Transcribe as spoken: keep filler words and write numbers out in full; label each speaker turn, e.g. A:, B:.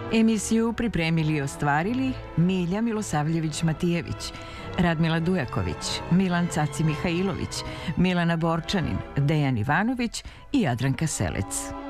A: Emisiju pripremili i ostvarili Milja Milosavljević-Matijević, Radmila Dujaković, Milan Caci Mihajlović, Milana Borčanin, Dejan Ivanović i Jadranka Selec.